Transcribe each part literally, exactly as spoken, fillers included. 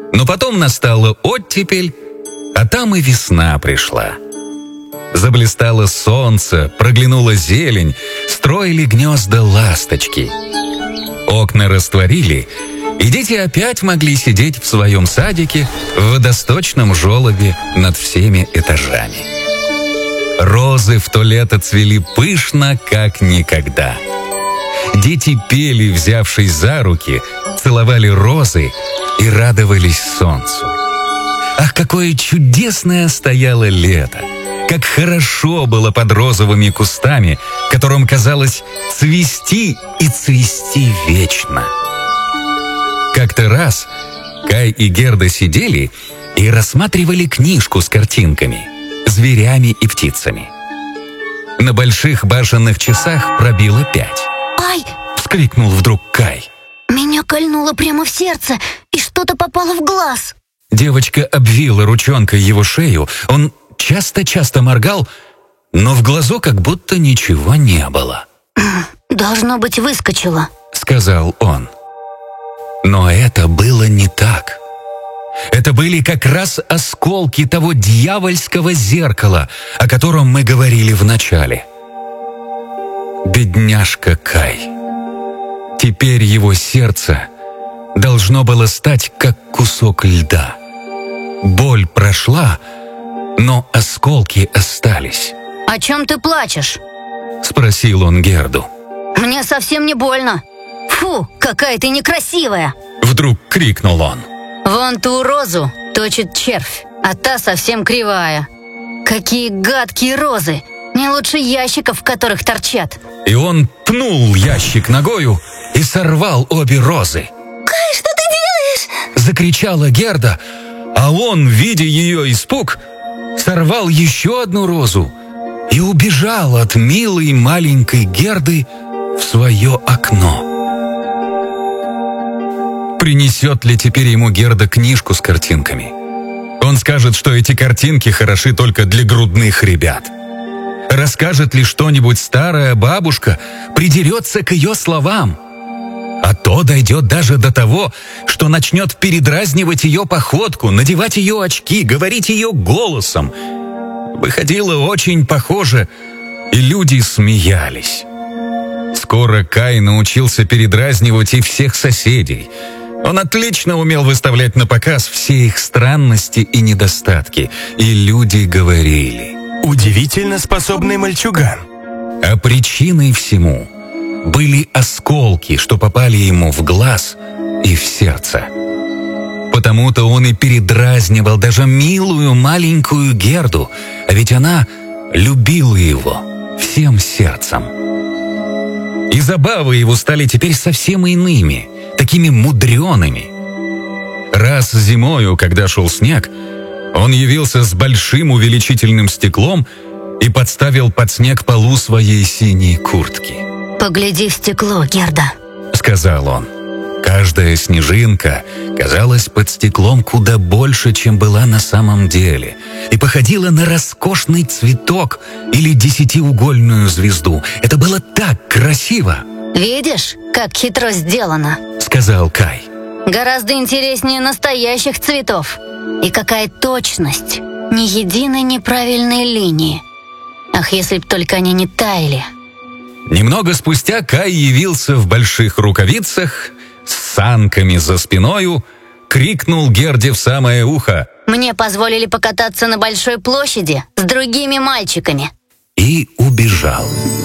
Но потом настала оттепель, а там и весна пришла. Заблистало солнце, проглянула зелень, строили гнезда ласточки. Окна растворили, и дети опять могли сидеть в своем садике в водосточном желобе над всеми этажами. Розы в то лето цвели пышно, как никогда. Дети пели, взявшись за руки, целовали розы и радовались солнцу. Ах, какое чудесное стояло лето! Как хорошо было под розовыми кустами, которым казалось цвести и цвести вечно. Как-то раз Кай и Герда сидели и рассматривали книжку с картинками, зверями и птицами. На больших башенных часах пробило пять. «Ай!» — вскрикнул вдруг Кай. «Меня кольнуло прямо в сердце, и что-то попало в глаз!» Девочка обвила ручонкой его шею, он часто-часто моргал, но в глазу как будто ничего не было. «Должно быть, выскочило», — сказал он. Но это было не так. Это были как раз осколки того дьявольского зеркала, о котором мы говорили в начале. Бедняжка Кай. Теперь его сердце должно было стать как кусок льда. Боль прошла, но осколки остались. «О чем ты плачешь?» — спросил он Герду. «Мне совсем не больно. Фу, какая ты некрасивая!» Вдруг крикнул он. «Вон ту розу точит червь, а та совсем кривая. Какие гадкие розы! Не лучше ящиков, в которых торчат!» И он пнул ящик ногою и сорвал обе розы. «Кай, что ты делаешь?» — закричала Герда, а он, видя ее испуг, сорвал еще одну розу и убежал от милой маленькой Герды в свое окно. Принесет ли теперь ему Герда книжку с картинками? Он скажет, что эти картинки хороши только для грудных ребят. Расскажет ли что-нибудь старая бабушка, придерется к ее словам. А то дойдет даже до того, что начнет передразнивать ее походку, надевать ее очки, говорить ее голосом. Выходило очень похоже, и люди смеялись. Скоро Кай научился передразнивать и всех соседей. Он отлично умел выставлять на показ все их странности и недостатки, и люди говорили: «Удивительно способный мальчуган». А причиной всему были осколки, что попали ему в глаз и в сердце. Потому-то он и передразнивал даже милую маленькую Герду, а ведь она любила его всем сердцем. И забавы его стали теперь совсем иными, такими мудреными. Раз зимою, когда шел снег, он явился с большим увеличительным стеклом и подставил под снег полу своей синей куртки. «Погляди в стекло, Герда», — сказал он. Каждая снежинка казалась под стеклом куда больше, чем была на самом деле, и походила на роскошный цветок или десятиугольную звезду. Это было так красиво. «Видишь, как хитро сделано», — сказал Кай. «Гораздо интереснее настоящих цветов. И какая точность, ни единой неправильной линии. Ах, если б только они не таяли». Немного спустя Кай явился в больших рукавицах, с санками за спиною, крикнул Герде в самое ухо: «Мне позволили покататься на большой площади с другими мальчиками». И убежал.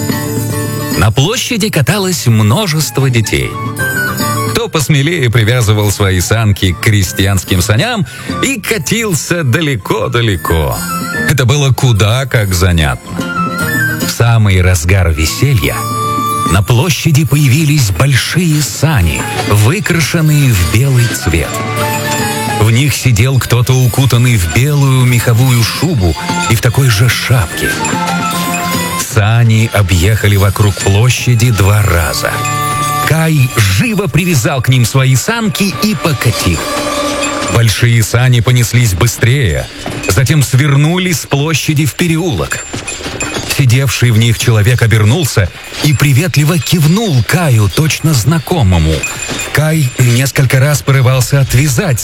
На площади каталось множество детей. Кто посмелее привязывал свои санки к крестьянским саням и катился далеко-далеко. Это было куда как занятно. В самый разгар веселья на площади появились большие сани, выкрашенные в белый цвет. В них сидел кто-то, укутанный в белую меховую шубу и в такой же шапке. Сани объехали вокруг площади два раза. Кай живо привязал к ним свои санки и покатил. Большие сани понеслись быстрее, затем свернули с площади в переулок. Сидевший в них человек обернулся и приветливо кивнул Каю, точно знакомому. Кай несколько раз порывался отвязать